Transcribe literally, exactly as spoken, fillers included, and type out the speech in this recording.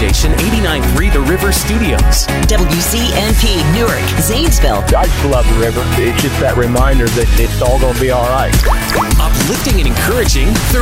station, eighty-nine point three The River Studios. W C N P, Newark, Zanesville. I just love the river. It's just that reminder that it's all going to be all right. Uplifting and encouraging the